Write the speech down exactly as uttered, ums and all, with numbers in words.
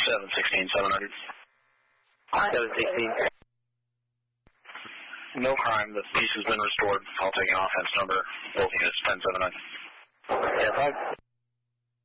seven sixteen, seven hundred. seven sixteen. No crime. The peace has been restored. I'll take an offense number. Both units, ten seven hundred. ten five.